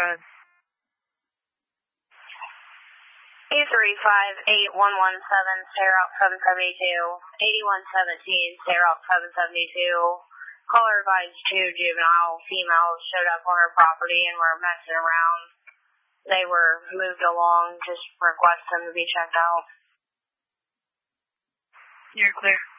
code. 2358117, Sarah Route 772, 8117, Sarah Route 772. Caller advised two juvenile females showed up on her property and were messing around. They were moved along, just request them to be checked out. You're clear.